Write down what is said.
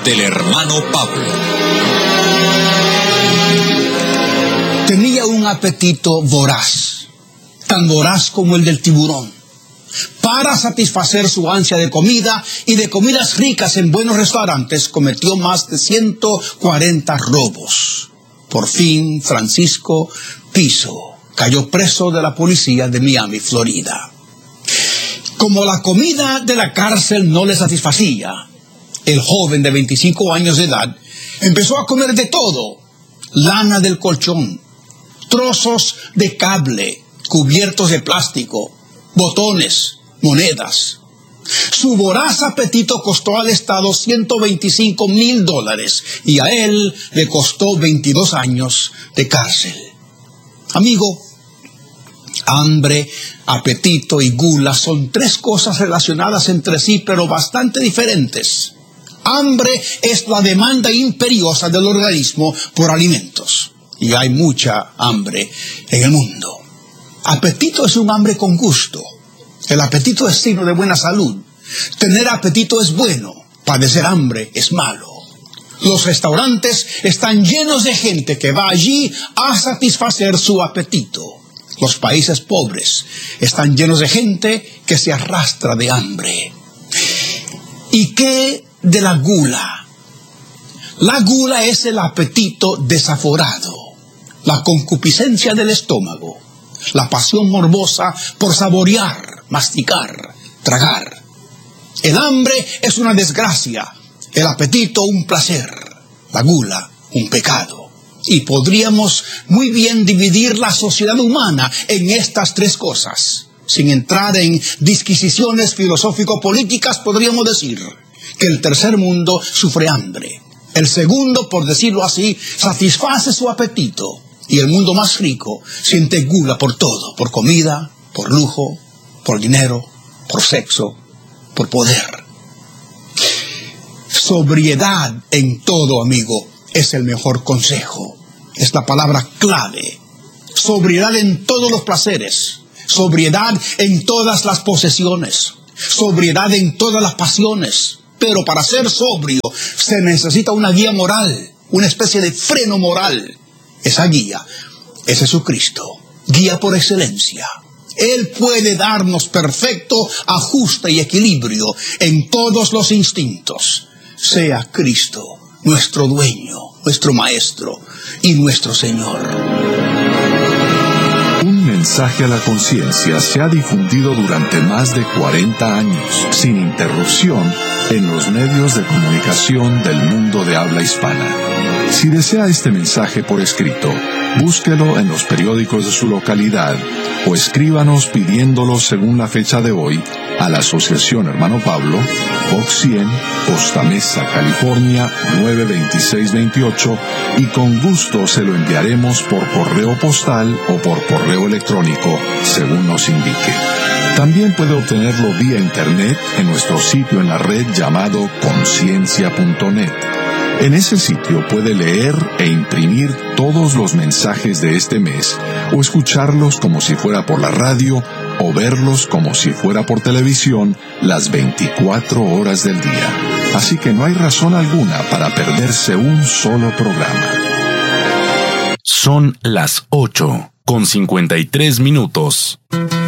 del hermano Pablo. Tenía un apetito voraz, tan voraz como el del tiburón. Para satisfacer su ansia de comida y de comidas ricas en buenos restaurantes, cometió más de 140 robos. Por fin, Francisco Piso cayó preso de la policía de Miami, Florida. Como la comida de la cárcel no le satisfacía, el joven de 25 años de edad empezó a comer de todo: lana del colchón, trozos de cable, cubiertos de plástico, botones, monedas. Su voraz apetito costó al Estado $125,000 y a él le costó 22 años de cárcel. Amigo, hambre, apetito y gula son tres cosas relacionadas entre sí, pero bastante diferentes. Hambre es la demanda imperiosa del organismo por alimentos, y hay mucha hambre en el mundo. Apetito es un hambre con gusto. El apetito es signo de buena salud. Tener apetito es bueno, padecer hambre es malo. Los restaurantes están llenos de gente que va allí a satisfacer su apetito. Los países pobres están llenos de gente que se arrastra de hambre. ¿Y qué de la gula? La gula es el apetito desaforado, la concupiscencia del estómago, la pasión morbosa por saborear, masticar, tragar. El hambre es una desgracia, el apetito un placer, la gula un pecado. Y podríamos muy bien dividir la sociedad humana en estas tres cosas. Sin entrar en disquisiciones filosófico-políticas, podríamos decir que el tercer mundo sufre hambre. El segundo, por decirlo así, satisface su apetito. Y el mundo más rico siente gula por todo, por comida, por lujo, por dinero, por sexo, por poder. Sobriedad en todo, amigo, es el mejor consejo. Es la palabra clave. Sobriedad en todos los placeres. Sobriedad en todas las posesiones. Sobriedad en todas las pasiones. Pero para ser sobrio se necesita una guía moral, una especie de freno moral. Esa guía es Jesucristo, guía por excelencia. Él puede darnos perfecto ajuste y equilibrio en todos los instintos. Sea Cristo nuestro dueño, nuestro maestro y nuestro Señor. Un mensaje a la conciencia se ha difundido durante más de 40 años, sin interrupción, en los medios de comunicación del mundo de habla hispana. Si desea este mensaje por escrito, búsquelo en los periódicos de su localidad o escríbanos pidiéndolo según la fecha de hoy a la Asociación Hermano Pablo, Box 100, Costa Mesa, California 92628, y con gusto se lo enviaremos por correo postal o por correo electrónico, según nos indique. También puede obtenerlo vía internet en nuestro sitio en la red llamado conciencia.net. En ese sitio puede leer e imprimir todos los mensajes de este mes, o escucharlos como si fuera por la radio, o verlos como si fuera por televisión las 24 horas del día. Así que no hay razón alguna para perderse un solo programa. Son las 8:53.